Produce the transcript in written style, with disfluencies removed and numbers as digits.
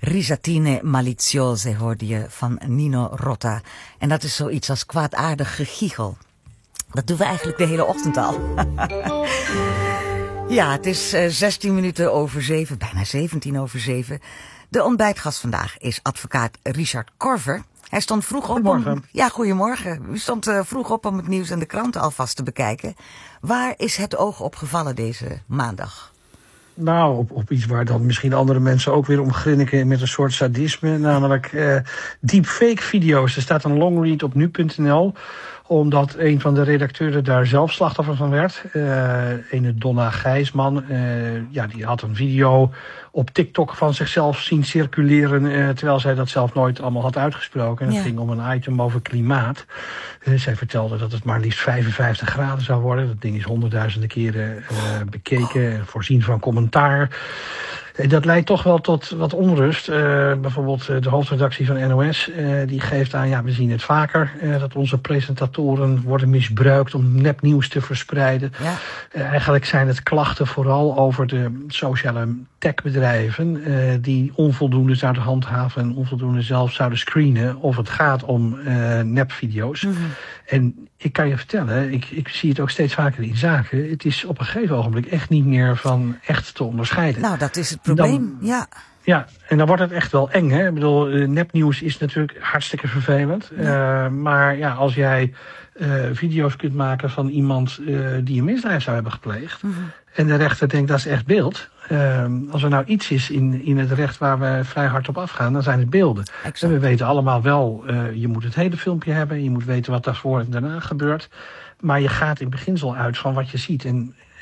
Risatine maliziose hoorde je van Nino Rota. En dat is zoiets als kwaadaardig gegiegel. Dat doen we eigenlijk de hele ochtend al. Ja, het is 16 minuten over 7, bijna 17 over 7. De ontbijtgast vandaag is advocaat Richard Korver. Hij stond vroeg op Goedemorgen. Goedemorgen. U stond vroeg op om het nieuws en de kranten alvast te bekijken. Waar is het oog op gevallen deze maandag? Nou, op iets waar dan misschien andere mensen ook weer om grinniken met een soort sadisme. Namelijk deepfake video's. Er staat een longread op nu.nl. Omdat een van de redacteuren daar zelf slachtoffer van werd. Ene Donna Gijsman. Die had een video op TikTok van zichzelf zien circuleren. Terwijl zij dat zelf nooit allemaal had uitgesproken. En het ging om een item over klimaat. Zij vertelde dat het maar liefst 55 graden zou worden. Dat ding is honderdduizenden keren bekeken en voorzien van commentaar. Dat leidt toch wel tot wat onrust. Bijvoorbeeld de hoofdredactie van NOS, die geeft aan, we zien het vaker, dat onze presentatoren worden misbruikt om nepnieuws te verspreiden. Ja. Eigenlijk zijn het klachten vooral over de sociale techbedrijven, die onvoldoende zouden handhaven en onvoldoende zelf zouden screenen of het gaat om nepvideo's. Mm-hmm. En ik kan je vertellen, ik zie het ook steeds vaker in zaken. Het is op een gegeven ogenblik echt niet meer van echt te onderscheiden. Nou, dat is het probleem, ja. Ja, en dan wordt het echt wel eng, hè. Ik bedoel, nepnieuws is natuurlijk hartstikke vervelend. Ja. Maar ja, als jij video's kunt maken van iemand die een misdrijf zou hebben gepleegd. Mm-hmm. En de rechter denkt, dat is echt beeld. Als er nou iets is in het recht waar we vrij hard op afgaan, dan zijn het beelden. Exact. En we weten allemaal wel, je moet het hele filmpje hebben. Je moet weten wat daarvoor en daarna gebeurt. Maar je gaat in beginsel uit van wat je ziet. En